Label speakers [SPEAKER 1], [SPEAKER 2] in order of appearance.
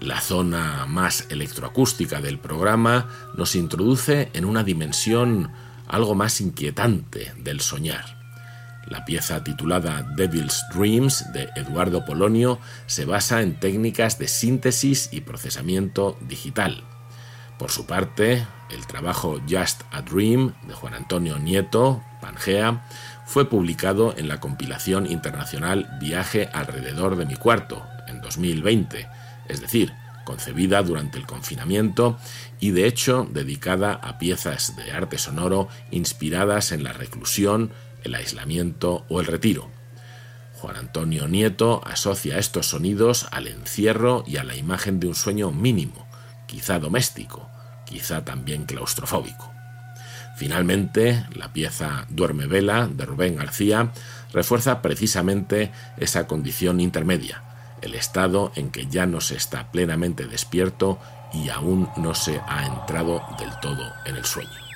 [SPEAKER 1] La zona más electroacústica del programa nos introduce en una dimensión algo más inquietante del soñar. La pieza titulada Devil's Dreams de Eduardo Polonio se basa en técnicas de síntesis y procesamiento digital. Por su parte, el trabajo Just a Dream de Juan Antonio Nieto, Pangea, fue publicado en la compilación internacional Viaje alrededor de mi cuarto, en 2020, es decir, concebida durante el confinamiento y de hecho dedicada a piezas de arte sonoro inspiradas en la reclusión, el aislamiento o el retiro. Juan Antonio Nieto asocia estos sonidos al encierro y a la imagen de un sueño mínimo, quizá doméstico, quizá también claustrofóbico. Finalmente, la pieza Duerme Vela de Rubén García refuerza precisamente esa condición intermedia, el estado en que ya no se está plenamente despierto y aún no se ha entrado del todo en el sueño.